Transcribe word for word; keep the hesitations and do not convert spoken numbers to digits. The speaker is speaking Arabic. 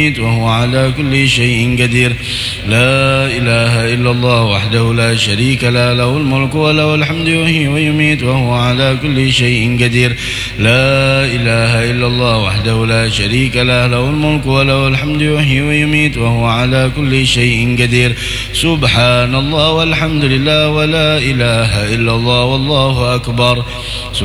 وهو على كل شيء قدير. لا إله إلا الله وحده لا شريك له له الملك وله الحمد يحيي ويميت وهو على كل شيء قدير. لا إله إلا الله وحده لا شريك له له الملك وله الحمد يحيي ويميت وهو على كل شيء قدير. سبحان الله والحمد لله ولا إله إلا الله والله أكبر.